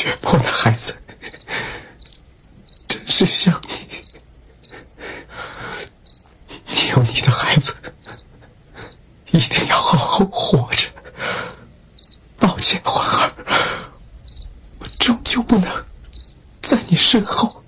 我的孩子，真是想你。你有你的孩子，一定要好好活着。抱歉，环儿，我终究不能在你身后